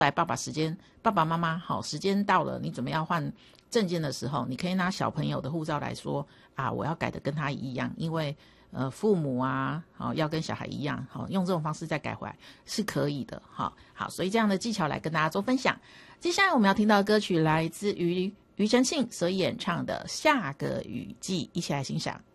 来爸爸妈妈好，时间到了，你准备要换证件的时候，你可以拿小朋友的护照来说啊，我要改的跟他一样，因为父母啊，好要跟小孩一样，好用这种方式再改回来是可以的，好，所以这样的技巧来跟大家做分享。接下来我们要听到的歌曲来自于庾澄庆所演唱的《下个雨季》，一起来欣赏。